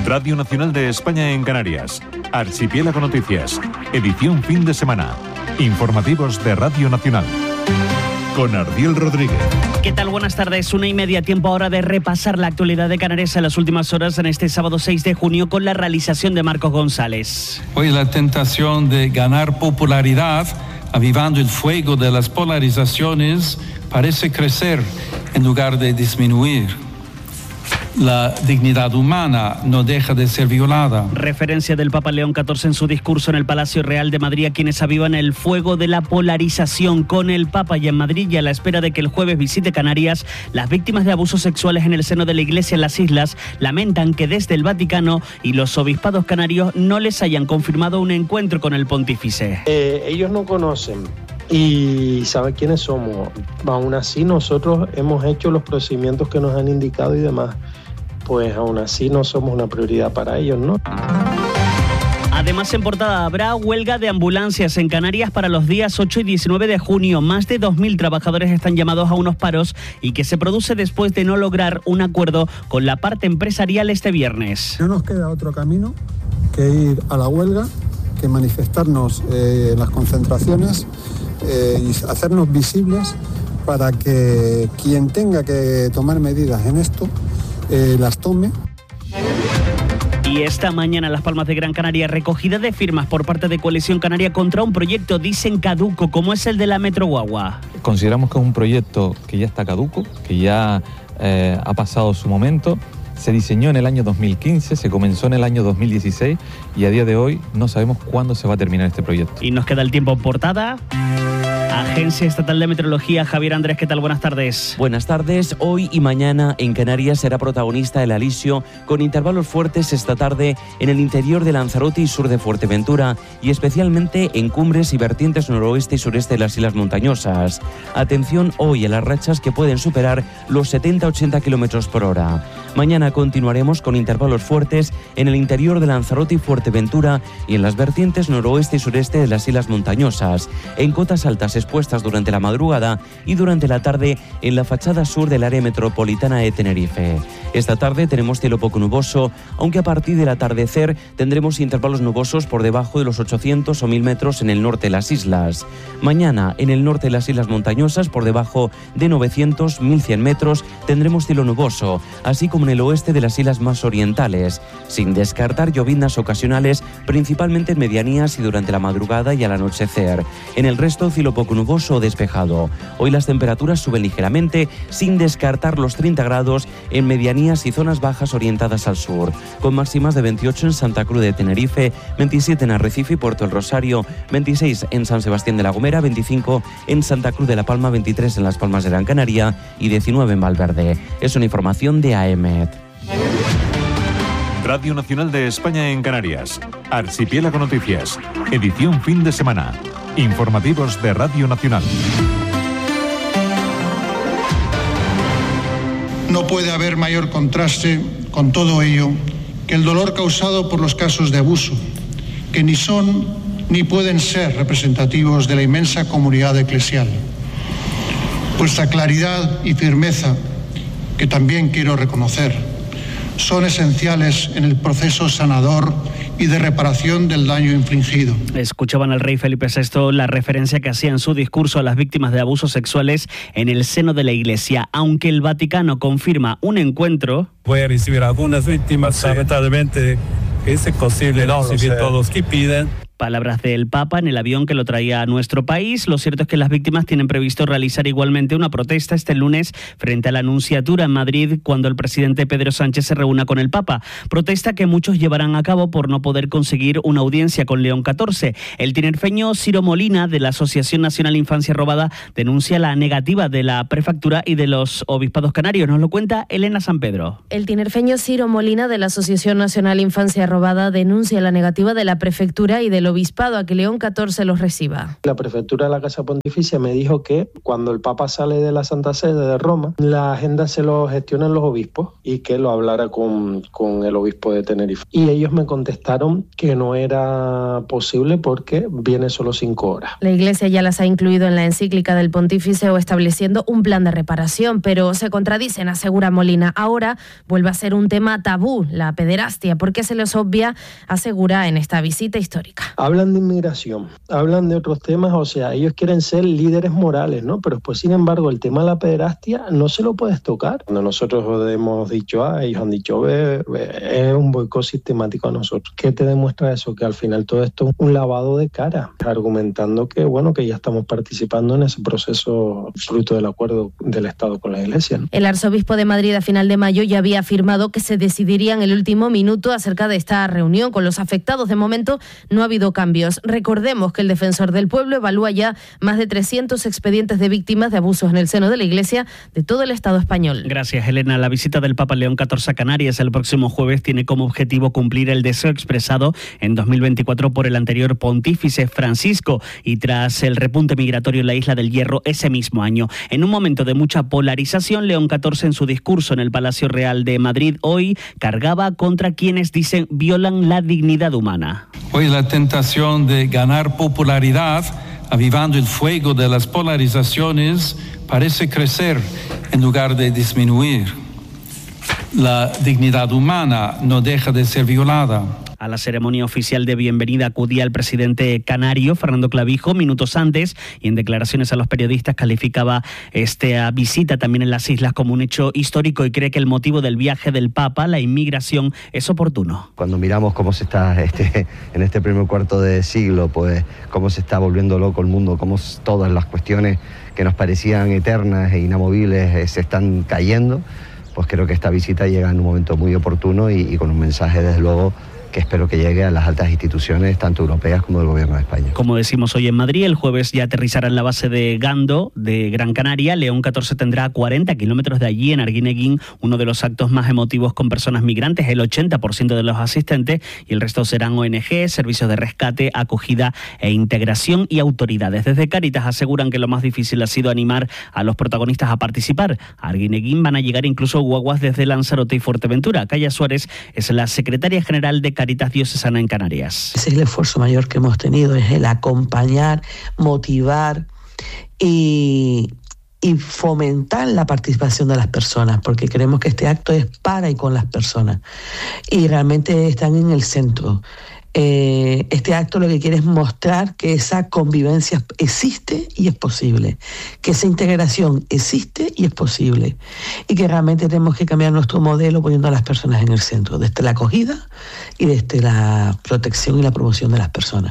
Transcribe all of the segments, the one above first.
Radio Nacional de España en Canarias. Archipiélago Noticias. Edición fin de semana. Informativos de Radio Nacional. Con Ardiel Rodríguez. ¿Qué tal? Buenas tardes. 1:30, tiempo ahora de repasar la actualidad de Canarias en las últimas horas en este sábado 6 de junio con la realización de Marcos González. Hoy la tentación de ganar popularidad, avivando el fuego de las polarizaciones, parece crecer en lugar de disminuir. La dignidad humana no deja de ser violada. Referencia del Papa León XIV en su discurso en el Palacio Real de Madrid a quienes avivan el fuego de la polarización con el Papa y en Madrid, y a la espera de que el jueves visite Canarias. Las víctimas de abusos sexuales en el seno de la Iglesia en las islas lamentan que desde el Vaticano y los obispados canarios no les hayan confirmado un encuentro con el pontífice. Ellos no conocen y saben quiénes somos. Aún así nosotros hemos hecho los procedimientos que nos han indicado y demás. Pues aún así no somos una prioridad para ellos, ¿no? Además, en portada habrá huelga de ambulancias en Canarias para los días 8 y 19 de junio. Más de 2.000 trabajadores están llamados a unos paros y que se produce después de no lograr un acuerdo con la parte empresarial este viernes. No nos queda otro camino que ir a la huelga, que manifestarnos en las concentraciones y hacernos visibles para que quien tenga que tomar medidas en esto las tome. Y esta mañana en Las Palmas de Gran Canaria, recogida de firmas por parte de Coalición Canaria contra un proyecto, dicen caduco, como es el de la Metro Guagua. Consideramos que es un proyecto que ya está caduco, que ya ha pasado su momento. Se diseñó en el año 2015, se comenzó en el año 2016 y a día de hoy no sabemos cuándo se va a terminar este proyecto. Y nos queda el tiempo en portada. Agencia Estatal de Meteorología, Javier Andrés, ¿qué tal? Buenas tardes. Buenas tardes. Hoy y mañana en Canarias será protagonista el alisio, con intervalos fuertes esta tarde en el interior de Lanzarote y sur de Fuerteventura, y especialmente en cumbres y vertientes noroeste y sureste de las islas montañosas. Atención hoy a las rachas que pueden superar los 70-80 km por hora. Mañana continuaremos con intervalos fuertes en el interior de Lanzarote y Fuerteventura y en las vertientes noroeste y sureste de las islas montañosas, en cotas altas expuestas durante la madrugada y durante la tarde en la fachada sur del área metropolitana de Tenerife. Esta tarde tenemos cielo poco nuboso, aunque a partir del atardecer tendremos intervalos nubosos por debajo de los 800 o 1000 metros en el norte de las islas. Mañana en el norte de las islas montañosas, por debajo de 900-1100 metros, tendremos cielo nuboso, así como en el oeste de las islas más orientales, sin descartar lloviznas ocasionales, principalmente en medianías y durante la madrugada y al anochecer. En el resto, cielo poco nuboso o despejado. Hoy las temperaturas suben ligeramente, sin descartar los 30 grados en medianías y zonas bajas orientadas al sur, con máximas de 28 en Santa Cruz de Tenerife, 27 en Arrecife y Puerto del Rosario, 26 en San Sebastián de la Gomera, 25 en Santa Cruz de la Palma, 23 en Las Palmas de Gran Canaria y 19 en Valverde. Es una información de AEMET. Radio Nacional de España en Canarias. Archipiélago Noticias. Edición fin de semana. Informativos de Radio Nacional. No puede haber mayor contraste con todo ello que el dolor causado por los casos de abuso, que ni son ni pueden ser representativos de la inmensa comunidad eclesial. Vuestra claridad y firmeza, que también quiero reconocer, son esenciales en el proceso sanador y de reparación del daño infligido. Escuchaban al rey Felipe VI la referencia que hacía en su discurso a las víctimas de abusos sexuales en el seno de la Iglesia. Aunque el Vaticano confirma un encuentro... Voy a recibir algunas víctimas, lamentablemente es imposible recibir todos los que piden. Palabras del Papa en el avión que lo traía a nuestro país. Lo cierto es que las víctimas tienen previsto realizar igualmente una protesta este lunes frente a la Nunciatura en Madrid cuando el presidente Pedro Sánchez se reúna con el Papa. Protesta que muchos llevarán a cabo por no poder conseguir una audiencia con León XIV. El tinerfeño Ciro Molina, de la Asociación Nacional Infancia Robada, denuncia la negativa de la prefectura y de los obispados canarios. Nos lo cuenta Elena San Pedro. El tinerfeño Ciro Molina, de la Asociación Nacional Infancia Robada, denuncia la negativa de la prefectura y de al obispado a que León XIV los reciba. La prefectura de la Casa Pontificia me dijo que cuando el Papa sale de la Santa Sede de Roma, la agenda se lo gestionan los obispos y que lo hablara con el obispo de Tenerife. Y ellos me contestaron que no era posible porque viene solo 5 horas. La Iglesia ya las ha incluido en la encíclica del Pontífice o estableciendo un plan de reparación, pero se contradicen, asegura Molina. Ahora vuelve a ser un tema tabú, la pederastia, porque se les obvia, asegura, en esta visita histórica. Hablan de inmigración, hablan de otros temas, o sea, ellos quieren ser líderes morales, ¿no? Pero pues, sin embargo, el tema de la pederastia no se lo puedes tocar. Cuando nosotros hemos dicho A, ellos han dicho B, es un boicot sistemático a nosotros. ¿Qué te demuestra eso? Que al final todo esto es un lavado de cara, argumentando que, bueno, que ya estamos participando en ese proceso fruto del acuerdo del Estado con la Iglesia, ¿no? El arzobispo de Madrid a final de mayo ya había afirmado que se decidiría en el último minuto acerca de esta reunión con los afectados. De momento no ha habido cambios. Recordemos que el Defensor del Pueblo evalúa ya más de 300 expedientes de víctimas de abusos en el seno de la Iglesia de todo el Estado español. Gracias, Elena. La visita del Papa León XIV a Canarias el próximo jueves tiene como objetivo cumplir el deseo expresado en 2024 por el anterior pontífice Francisco y tras el repunte migratorio en la Isla del Hierro ese mismo año. En un momento de mucha polarización, León XIV en su discurso en el Palacio Real de Madrid hoy cargaba contra quienes dicen violan la dignidad humana. Hoy la tentación de ganar popularidad, avivando el fuego de las polarizaciones, parece crecer en lugar de disminuir. La dignidad humana no deja de ser violada. A la ceremonia oficial de bienvenida acudía el presidente canario, Fernando Clavijo, minutos antes, y en declaraciones a los periodistas calificaba esta visita también en las islas como un hecho histórico y cree que el motivo del viaje del Papa, la inmigración, es oportuno. Cuando miramos cómo se está en este primer cuarto de siglo, pues cómo se está volviendo loco el mundo, cómo todas las cuestiones que nos parecían eternas e inamovibles se están cayendo, pues creo que esta visita llega en un momento muy oportuno y con un mensaje, desde luego, que espero que llegue a las altas instituciones, tanto europeas como del Gobierno de España. Como decimos hoy en Madrid, el jueves ya aterrizará en la base de Gando, de Gran Canaria. León XIV tendrá a 40 kilómetros de allí, en Arguineguín, uno de los actos más emotivos con personas migrantes, el 80% de los asistentes, y el resto serán ONG, servicios de rescate, acogida e integración y autoridades. Desde Cáritas aseguran que lo más difícil ha sido animar a los protagonistas a participar. A Arguineguín van a llegar incluso guaguas desde Lanzarote y Fuerteventura. Calla Suárez es la secretaria general de Cáritas Diocesana en Canarias. Ese es el esfuerzo mayor que hemos tenido, es el acompañar, motivar y fomentar la participación de las personas, porque creemos que este acto es para y con las personas y realmente están en el centro. Este acto lo que quiere es mostrar que esa convivencia existe y es posible, que esa integración existe y es posible, y que realmente tenemos que cambiar nuestro modelo poniendo a las personas en el centro, desde la acogida y desde la protección y la promoción de las personas.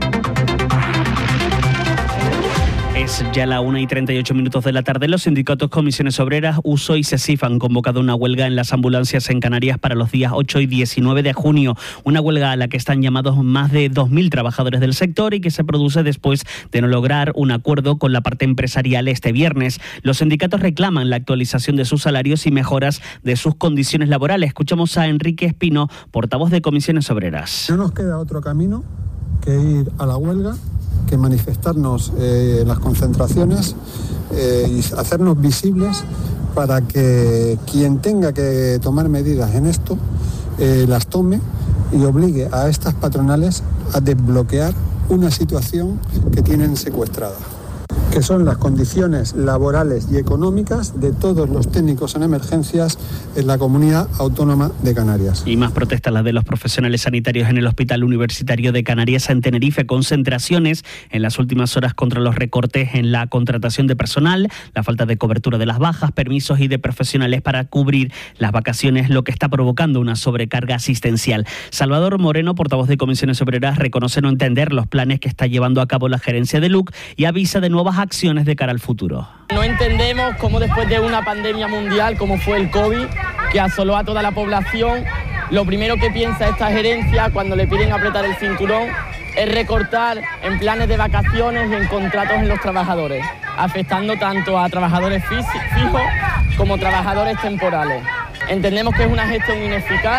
Es ya la 1:38 de la tarde. Los sindicatos Comisiones Obreras, USO y SESIF han convocado una huelga en las ambulancias en Canarias para los días 8 y 19 de junio. Una huelga a la que están llamados más de 2.000 trabajadores del sector y que se produce después de no lograr un acuerdo con la parte empresarial este viernes. Los sindicatos reclaman la actualización de sus salarios y mejoras de sus condiciones laborales. Escuchamos a Enrique Espino, portavoz de Comisiones Obreras. No nos queda otro camino que ir a la huelga, que manifestarnos en las concentraciones y hacernos visibles para que quien tenga que tomar medidas en esto las tome y obligue a estas patronales a desbloquear una situación que tienen secuestrada, que son las condiciones laborales y económicas de todos los técnicos en emergencias en la Comunidad Autónoma de Canarias. Y más protestas las de los profesionales sanitarios en el Hospital Universitario de Canarias en Tenerife. Concentraciones en las últimas horas contra los recortes en la contratación de personal, la falta de cobertura de las bajas, permisos y de profesionales para cubrir las vacaciones, lo que está provocando una sobrecarga asistencial. Salvador Moreno, portavoz de Comisiones Obreras, reconoce no entender los planes que está llevando a cabo la gerencia de LUC y avisa de nuevas acciones de cara al futuro. No entendemos cómo después de una pandemia mundial como fue el COVID, que asoló a toda la población, lo primero que piensa esta gerencia cuando le piden apretar el cinturón es recortar en planes de vacaciones y en contratos en los trabajadores, afectando tanto a trabajadores fijos como trabajadores temporales. Entendemos que es una gestión ineficaz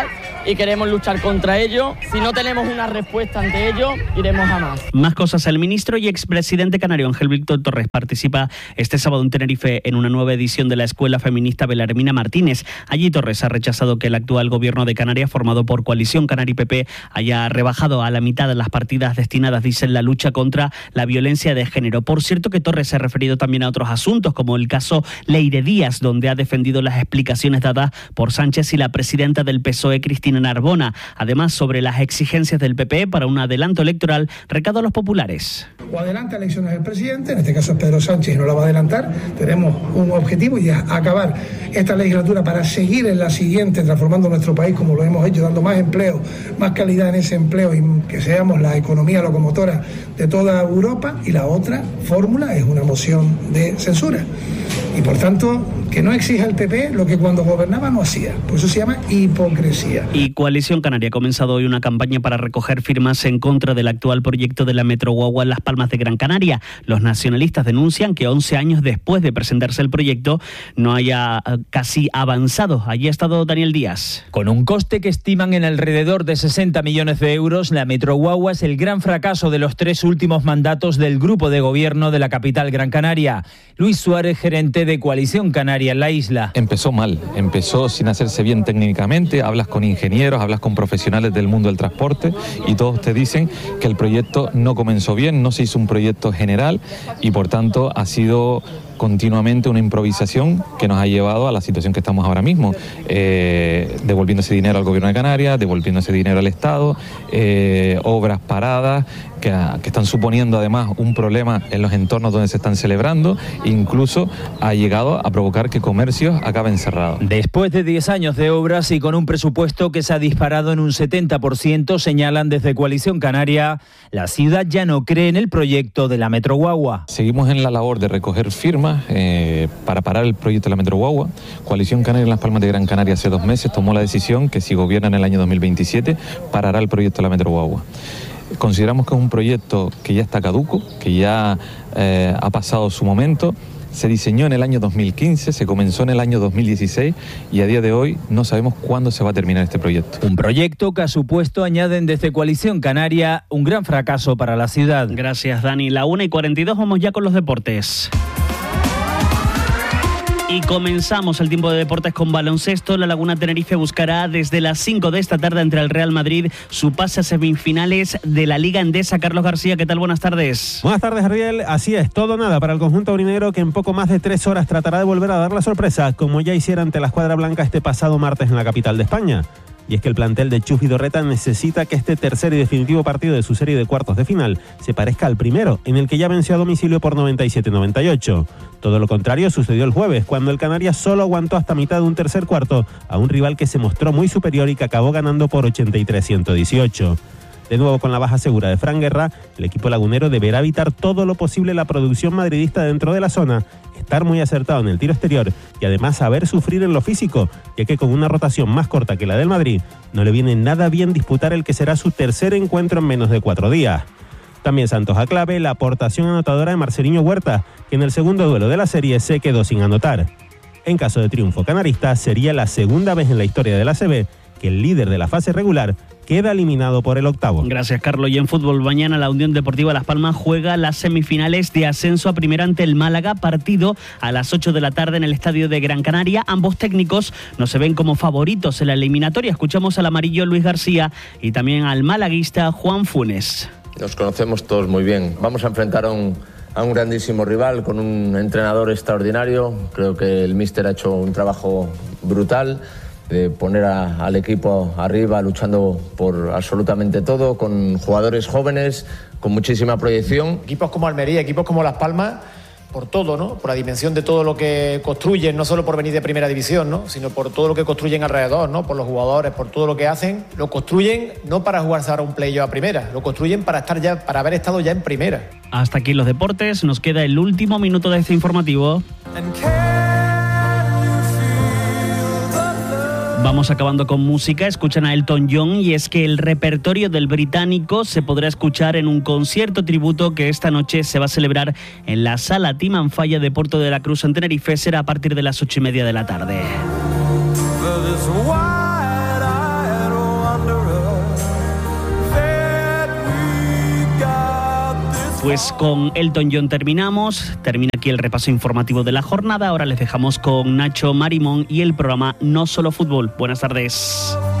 y queremos luchar contra ello. Si no tenemos una respuesta ante ello, iremos a más. Más cosas. El ministro y expresidente canario Ángel Víctor Torres participa este sábado en Tenerife en una nueva edición de la Escuela Feminista Belarmina Martínez. Allí Torres ha rechazado que el actual gobierno de Canarias, formado por Coalición Canaria y PP, haya rebajado a la mitad de las partidas destinadas, dice, en la lucha contra la violencia de género. Por cierto que Torres se ha referido también a otros asuntos, como el caso Leire Díaz, donde ha defendido las explicaciones dadas por Sánchez y la presidenta del PSOE, Cristina Narbona. Además, sobre las exigencias del PP para un adelanto electoral, recado a los populares. O adelanta elecciones del presidente, en este caso es Pedro Sánchez y no la va a adelantar. Tenemos un objetivo y es acabar esta legislatura para seguir en la siguiente transformando nuestro país como lo hemos hecho, dando más empleo, más calidad en ese empleo y que seamos la economía locomotora de toda Europa. Y la otra fórmula es una moción de censura. Y por tanto, que no exija el PP lo que cuando gobernaba no hacía. Por eso se llama hipocresía. Y Coalición Canaria ha comenzado hoy una campaña para recoger firmas en contra del actual proyecto de la Metro Guagua en Las Palmas de Gran Canaria. Los nacionalistas denuncian que 11 años después de presentarse el proyecto no haya casi avanzado. Allí ha estado Daniel Díaz. Con un coste que estiman en alrededor de 60 millones de euros, la Metro Guagua es el gran fracaso de los 3 últimos mandatos del grupo de gobierno de la capital Gran Canaria. Luis Suárez, gerente de Coalición Canaria en la isla. Empezó mal, empezó sin hacerse bien técnicamente. Hablas con ingenieros, hablas con profesionales del mundo del transporte y todos te dicen que el proyecto no comenzó bien, no se hizo un proyecto general y por tanto ha sido continuamente una improvisación que nos ha llevado a la situación que estamos ahora mismo, devolviendo ese dinero al gobierno de Canarias, devolviendo ese dinero al Estado, obras paradas que están suponiendo además un problema en los entornos donde se están celebrando, incluso ha llegado a provocar que comercios acaben cerrados. Después de 10 años de obras y con un presupuesto que se ha disparado en un 70%, señalan desde Coalición Canaria, la ciudad ya no cree en el proyecto de la Metro Guagua. Seguimos en la labor de recoger firmas para parar el proyecto de la Metro Guagua. Coalición Canaria en Las Palmas de Gran Canaria hace 2 meses tomó la decisión que si gobierna en el año 2027 parará el proyecto de la Metro Guagua. Consideramos que es un proyecto que ya está caduco, que ya ha pasado su momento. Se diseñó en el año 2015, se comenzó en el año 2016 y a día de hoy no sabemos cuándo se va a terminar este proyecto. Un proyecto que ha supuesto, añaden desde Coalición Canaria, un gran fracaso para la ciudad. Gracias, Dani. 1:42, vamos ya con los deportes. Y comenzamos el tiempo de deportes con baloncesto. La Laguna Tenerife buscará desde las 5 de esta tarde entre el Real Madrid su pase a semifinales de la Liga Endesa. Carlos García, ¿qué tal? Buenas tardes. Buenas tardes, Ariel. Así es, todo nada para el conjunto aurinegro, que en poco más de 3 horas tratará de volver a dar la sorpresa, como ya hiciera ante la escuadra blanca este pasado martes en la capital de España. Y es que el plantel de Chus Vidorreta necesita que este tercer y definitivo partido de su serie de cuartos de final se parezca al primero, en el que ya venció a domicilio por 97-98. Todo lo contrario sucedió el jueves, cuando el Canarias solo aguantó hasta mitad de un tercer cuarto a un rival que se mostró muy superior y que acabó ganando por 83-118. De nuevo con la baja segura de Fran Guerra, el equipo lagunero deberá evitar todo lo posible la producción madridista dentro de la zona, estar muy acertado en el tiro exterior y además saber sufrir en lo físico, ya que con una rotación más corta que la del Madrid, no le viene nada bien disputar el que será su tercer encuentro en menos de 4 días. También se antoja clave la aportación anotadora de Marceliño Huerta, que en el segundo duelo de la serie se quedó sin anotar. En caso de triunfo canarista, sería la segunda vez en la historia de la ACB que el líder de la fase regular queda eliminado por el octavo. Gracias, Carlos. Y en fútbol, mañana la Unión Deportiva Las Palmas juega las semifinales de ascenso a primera ante el Málaga, partido a las 8 de la tarde en el estadio de Gran Canaria. Ambos técnicos no se ven como favoritos en la eliminatoria. Escuchamos al amarillo Luis García y también al malaguista Juan Funes. Nos conocemos todos muy bien. Vamos a enfrentar a un grandísimo rival con un entrenador extraordinario. Creo que el míster ha hecho un trabajo brutal de poner al equipo arriba luchando por absolutamente todo, con jugadores jóvenes, con muchísima proyección. Equipos como Almería, equipos como Las Palmas, por todo, ¿no? Por la dimensión de todo lo que construyen, no solo por venir de primera división, ¿no? Sino por todo lo que construyen alrededor, ¿no? Por los jugadores, por todo lo que hacen. Lo construyen no para jugarse ahora un playoff a primera, lo construyen para haber estado ya en primera. Hasta aquí los deportes, nos queda el último minuto de este informativo. Vamos acabando con música, escuchan a Elton John y es que el repertorio del británico se podrá escuchar en un concierto tributo que esta noche se va a celebrar en la Sala Timanfaya de Puerto de la Cruz en Tenerife, será a partir de las 8:30 de la tarde. Pues con Elton John terminamos. Termina aquí el repaso informativo de la jornada. Ahora les dejamos con Nacho Marimón y el programa No Solo Fútbol. Buenas tardes.